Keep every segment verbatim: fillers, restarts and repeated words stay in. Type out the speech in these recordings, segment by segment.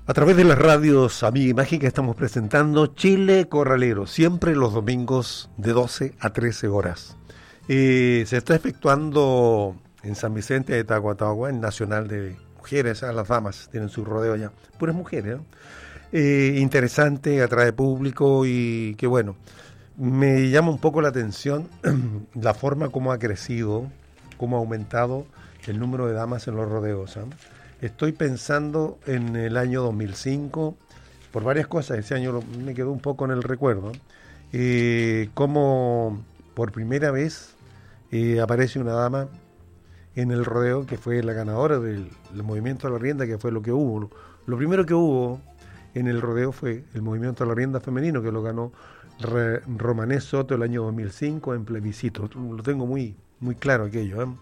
A través de las radios Amiga y Mágica estamos presentando Chile Corralero, siempre los domingos de doce a trece horas. Eh, se está efectuando en San Vicente de Tahuatahua, el Nacional de Mujeres, a las damas tienen su rodeo ya, puras mujeres, ¿no? Eh, interesante, atrae público y que bueno, me llama un poco la atención la forma como ha crecido, cómo ha aumentado el número de damas en los rodeos, ¿eh? Estoy pensando en el año dos mil cinco, por varias cosas, ese año me quedó un poco en el recuerdo, eh, como por primera vez eh, aparece una dama en el rodeo que fue la ganadora del, del movimiento de la rienda, que fue lo que hubo. Lo primero que hubo en el rodeo fue el movimiento de la rienda femenino, que lo ganó Re, Romanés Soto el año dos mil cinco en plebiscito. Lo tengo muy, muy claro aquello, ¿eh?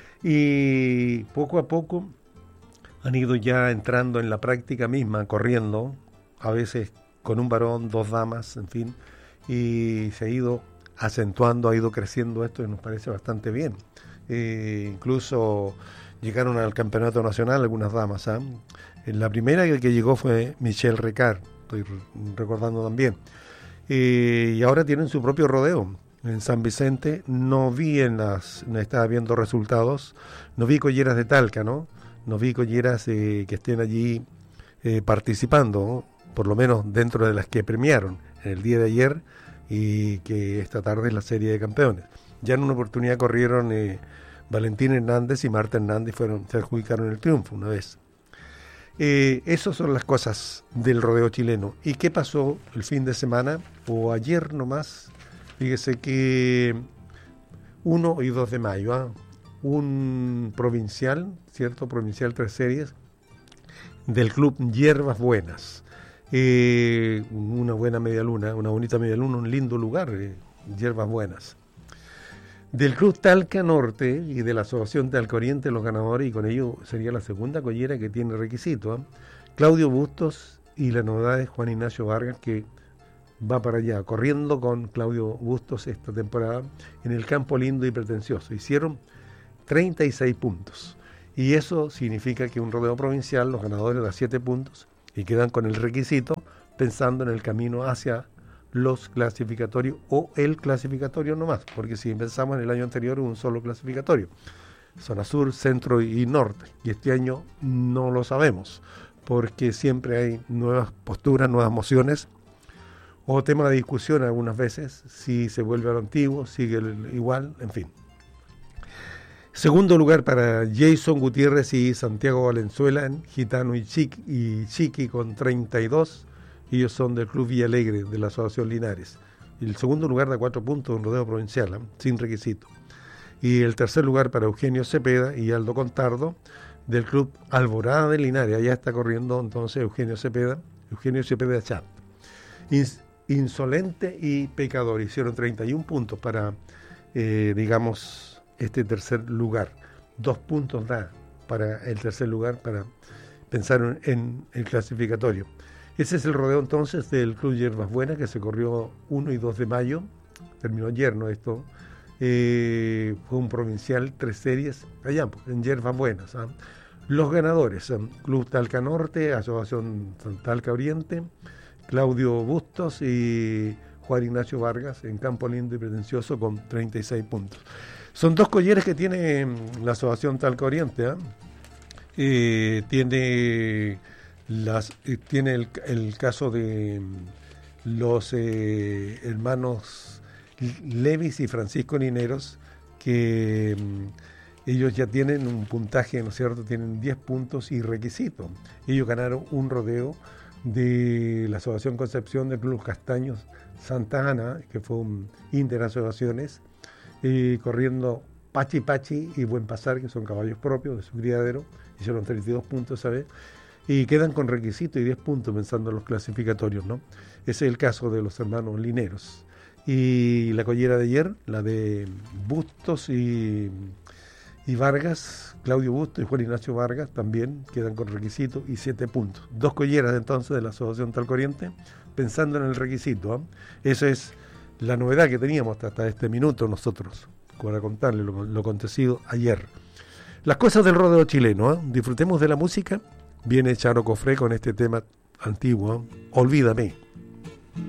Y poco a poco han ido ya entrando en la práctica misma, corriendo, a veces con un varón, dos damas, en fin, y se ha ido acentuando, ha ido creciendo esto y nos parece bastante bien. Eh, incluso llegaron al campeonato nacional algunas damas, ¿eh? La primera que llegó fue Michelle Ricard, estoy recordando también. Eh, y ahora tienen su propio rodeo. En San Vicente no vi en las, no estaba viendo resultados, no vi colleras de Talca, ¿no? No vi colleras eh, que estén allí eh, participando, ¿no? Por lo menos dentro de las que premiaron en el día de ayer y que esta tarde es la serie de campeones. Ya en una oportunidad corrieron eh, Valentín Hernández y Marta Hernández, fueron, se adjudicaron el triunfo una vez. Eh, esas son las cosas del rodeo chileno. ¿Y qué pasó el fin de semana o ayer nomás? Fíjese que uno y dos de mayo, ¿ah? Un provincial, ¿cierto? Provincial tres series del club Hierbas Buenas. Eh, una buena media luna, una bonita media luna, un lindo lugar, eh, Hierbas Buenas. Del club Talca Norte y de la asociación Talca Oriente, los ganadores, y con ello sería la segunda collera que tiene requisito, ¿eh? Claudio Bustos y la novedad es Juan Ignacio Vargas, que va para allá, corriendo con Claudio Bustos esta temporada en el campo lindo y pretencioso. Hicieron treinta y seis puntos. Y eso significa que un rodeo provincial, los ganadores dan siete puntos y quedan con el requisito pensando en el camino hacia los clasificatorios o el clasificatorio nomás, porque si pensamos en el año anterior hubo un solo clasificatorio, zona sur, centro y norte, y este año no lo sabemos, porque siempre hay nuevas posturas, nuevas mociones, o tema de discusión algunas veces, si se vuelve a lo antiguo, sigue el, igual, en fin. Segundo lugar para Jason Gutiérrez y Santiago Valenzuela, en Gitano y Chiqui, y Chiqui con treinta y dos, ellos son del Club Villalegre, de la Asociación Linares. Y el segundo lugar da cuatro puntos en rodeo provincial, ¿eh? Sin requisito. Y el tercer lugar para Eugenio Cepeda y Aldo Contardo, del Club Alborada de Linares. Allá está corriendo entonces Eugenio Cepeda, Eugenio Cepeda Chat. Ins- Insolente y Pecador hicieron treinta y un puntos para, eh, digamos, este tercer lugar. Dos puntos da para el tercer lugar para pensar en, en el clasificatorio. Ese es el rodeo entonces del Club Hierbas Buenas, que se corrió uno y dos de mayo, terminó ayer, ¿no? Esto eh, fue un provincial, tres series, allá en Hierbas Buenas, ¿eh? Los ganadores, ¿eh? Club Talca Norte, Asociación Talca Oriente, Claudio Bustos y Juan Ignacio Vargas en Campo Lindo y Pretencioso con treinta y seis puntos. Son dos colleras que tiene la Asociación Talca Oriente, ¿eh? Eh, tiene... Las, eh, tiene el, el caso de los eh, hermanos Levis y Francisco Lineros, que mm, ellos ya tienen un puntaje, ¿no es cierto? Tienen diez puntos y requisito. Ellos ganaron un rodeo de la Asociación Concepción del Club Castaños Santa Ana, que fue un interasociaciones, eh, corriendo Pachi Pachi y Buen Pasar, que son caballos propios de su criadero, hicieron treinta y dos puntos esa vez. Y quedan con requisito y diez puntos pensando en los clasificatorios, ¿no? Ese es el caso de los hermanos Lineros. Y la collera de ayer, la de Bustos y, y Vargas, Claudio Bustos y Juan Ignacio Vargas, también quedan con requisito y siete puntos. Dos colleras entonces de la Asociación Talca Oriente, pensando en el requisito, ¿eh? Esa es la novedad que teníamos hasta, hasta este minuto nosotros, para contarle lo, lo acontecido ayer. Las cosas del rodeo chileno, ¿eh? Disfrutemos de la música. Viene Charo Cofré con este tema antiguo, Olvídame.